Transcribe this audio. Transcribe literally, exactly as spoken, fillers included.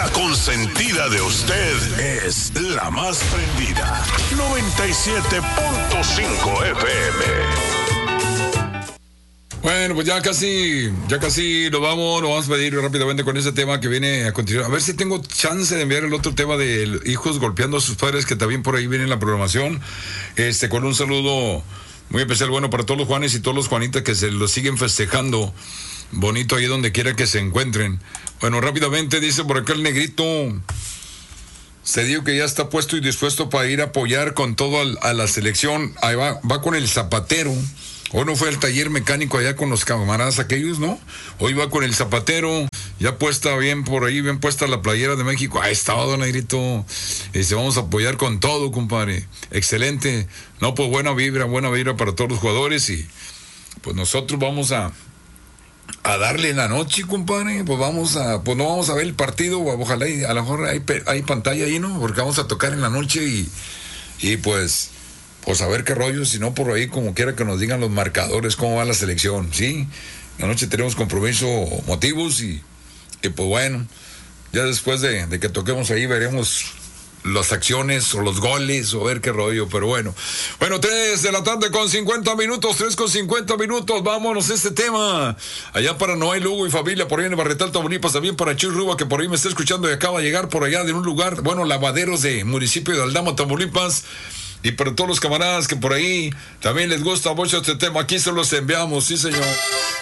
La consentida de usted es la más prendida. noventa y siete punto cinco F M. Bueno, pues ya casi, ya casi lo vamos, lo vamos a pedir rápidamente con ese tema que viene a continuar. A ver si tengo chance de enviar el otro tema de hijos golpeando a sus padres, que también por ahí viene en la programación. Este, con un saludo muy especial, bueno, para todos los Juanes y todos los Juanitas que se lo siguen festejando. Bonito ahí donde quiera que se encuentren. Bueno, rápidamente dice por acá el negrito. Se dijo que ya está puesto y dispuesto para ir a apoyar con todo al, a la selección. Ahí va, va con el zapatero. Hoy no fue al taller mecánico allá con los camaradas aquellos, ¿no? Hoy va con el zapatero, ya puesta bien por ahí, bien puesta la playera de México. Ahí está, don Negrito. Este, vamos a apoyar con todo, compadre. Excelente. No, pues buena vibra, buena vibra para todos los jugadores y pues nosotros vamos a a darle en la noche, compadre. Pues vamos a, pues no vamos a ver el partido, ojalá y a lo mejor hay, hay pantalla ahí, ¿no? Porque vamos a tocar en la noche y, y pues... Pues a ver qué rollo, si no por ahí como quiera que nos digan los marcadores, cómo va la selección, ¿sí? La noche tenemos compromiso, motivos y, y pues bueno, ya después de, de que toquemos ahí veremos las acciones o los goles o ver qué rollo, pero bueno. Bueno, tres de la tarde con cincuenta minutos, tres con cincuenta minutos, vámonos a este tema. Allá para Noel, Lugo y familia, por ahí en el Barretal, Tamaulipas, también para Chuy Ruba, que por ahí me está escuchando y acaba de llegar por allá de un lugar, bueno, Lavaderos de municipio de Aldama, Tamaulipas. Y para todos los camaradas que por ahí también les gusta mucho este tema, aquí se los enviamos, sí señor.